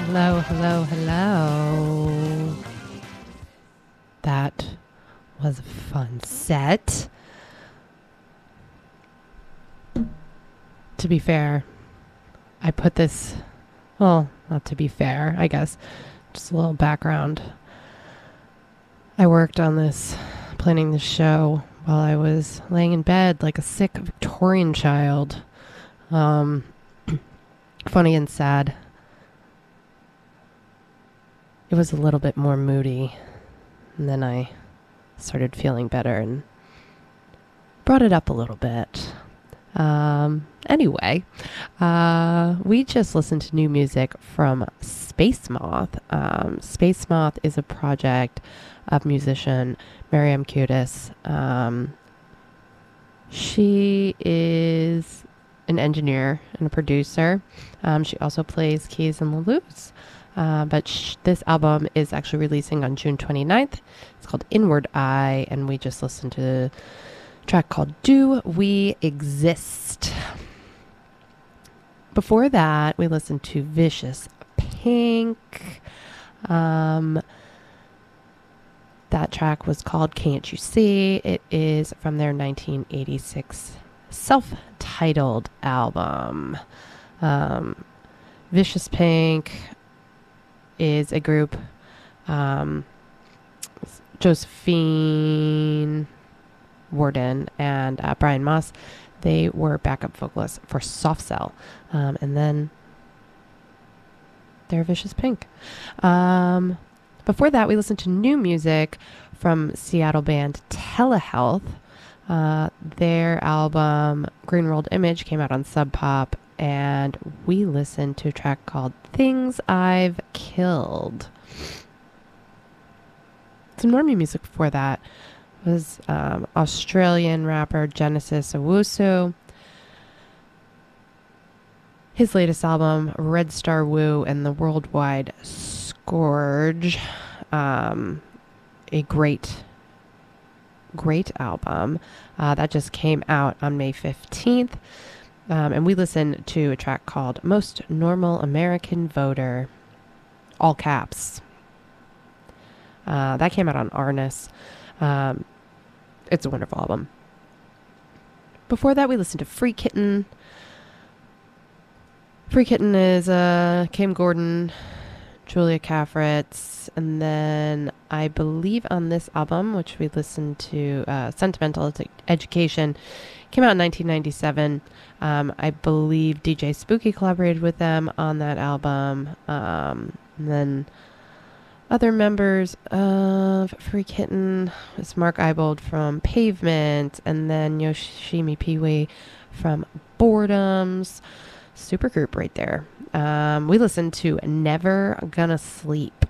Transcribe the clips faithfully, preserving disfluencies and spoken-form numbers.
Hello, hello, hello. That was a fun set. To be fair, I put this, well, not to be fair, I guess, just a little background. I worked on this, planning the show while I was laying in bed like a sick Victorian child. Um, funny and sad. It was a little bit more moody, and then I started feeling better and brought it up a little bit. Um, anyway, uh, we just listened to new music from Space Moth. Um, Space Moth is a project of musician Miriam Cutis. Um, she is an engineer and a producer. Um, she also plays keys and the loops. Uh, but sh- this album is actually releasing on June twenty-ninth. It's called Inward Eye, and we just listened to a track called Do We Exist. Before that, we listened to Vicious Pink. Um, that track was called Can't You See? It is from their nineteen eighty-six self-titled album. Um, Vicious Pink is a group. Um, Josephine Warden and uh, Brian Moss, they were backup vocalists for Soft Cell. Um, and then they're Vicious Pink. Um, before that, we listened to new music from Seattle band Telehealth. Uh, their album Green World Image came out on Sub Pop, and we listened to a track called Things I've Killed. Some more new music before that was um, Australian rapper Genesis Owusu. His latest album, Red Star Woo and the Worldwide Scourge. Um, a great, great album. Uh, that just came out on May fifteenth. Um, and we listened to a track called Most Normal American Voter. All caps. Uh, that came out on Arnis. Um, it's a wonderful album. Before that, we listened to Free Kitten. Free Kitten is uh, Kim Gordon, Julia Kafritz, and then I believe on this album, which we listened to, uh, Sentimental Education, came out in nineteen ninety-seven. Um, I believe D J Spooky collaborated with them on that album. Um, and then other members of Free Kitten was Mark Eibold from Pavement, and then Yoshimi Piwi from Boredoms. Super group right there. Um, we listened to Never Gonna Sleep.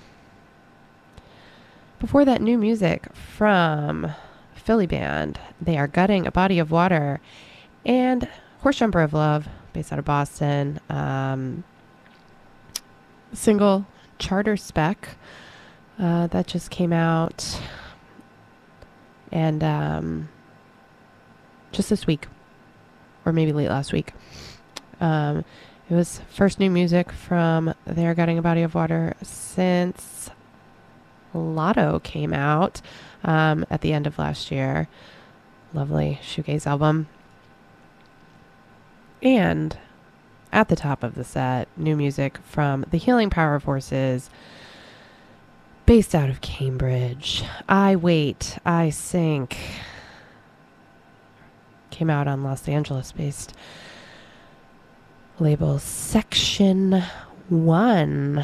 Before that, new music from Philly band. They are Gutting a Body of Water, and Horse Jumper of Love, based out of Boston. Um, single Charter Spec. Uh, that just came out. And um, just this week. Or maybe late last week. Um, it was first new music from their Gutting a Body of Water since Lotto came out um, at the end of last year. Lovely shoegaze album. And at the top of the set, new music from the Healing Power Forces, based out of Cambridge. I Wait, I Sink. Came out on Los Angeles-based label Section One.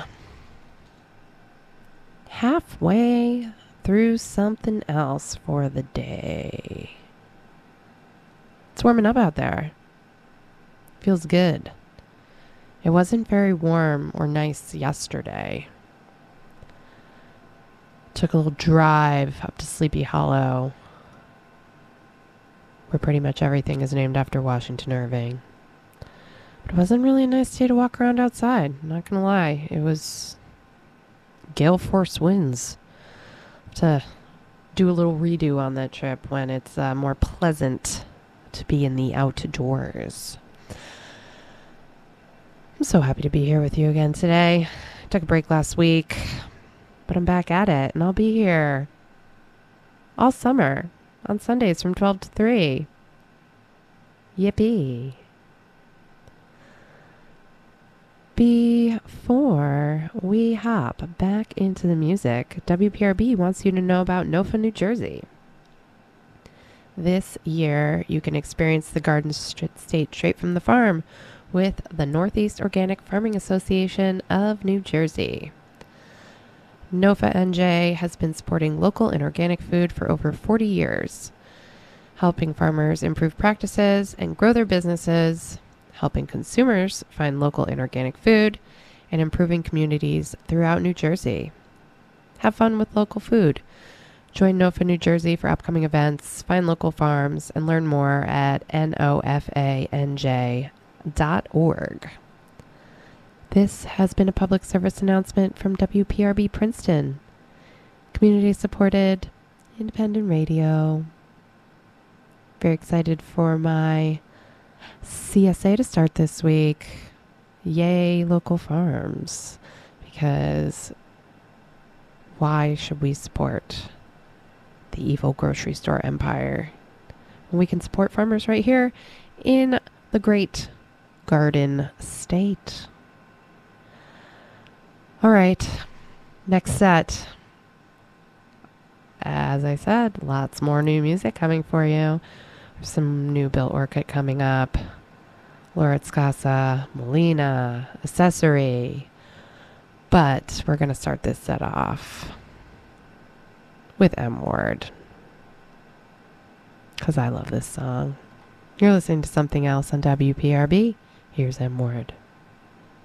Halfway through something else for the day. It's warming up out there. Feels good. It wasn't very warm or nice yesterday. Took a little drive up to Sleepy Hollow, where pretty much everything is named after Washington Irving. But it wasn't really a nice day to walk around outside. I'm not gonna lie. It was gale force winds. To do a little redo on that trip when it's uh, more pleasant to be in the outdoors. I'm so happy to be here with you again today. I took a break last week, but I'm back at it, and I'll be here all summer on Sundays from twelve to three. Yippee. Before we hop back into the music, W P R B wants you to know about Nofa, New Jersey. This year, you can experience the Garden State straight from the farm with the Northeast Organic Farming Association of New Jersey. Nofa N J has been supporting local and organic food for over forty years, helping farmers improve practices and grow their businesses, helping consumers find local and organic food, and improving communities throughout New Jersey. Have fun with local food. Join Nofa New Jersey for upcoming events, find local farms, and learn more at nofanj dot org. This has been a public service announcement from W P R B Princeton, community-supported independent radio. Very excited for my C S A to start this week. Yay, local farms. Because why should we support the evil grocery store empire when we can support farmers right here in the great Garden State? All right, next set. As I said, lots more new music coming for you. There's some new Bill Orcutt coming up. Laura Scassa, Molina, Accessory. But we're going to start this set off with M. Ward, because I love this song. You're listening to Something Else on W P R B. Here's M. Ward.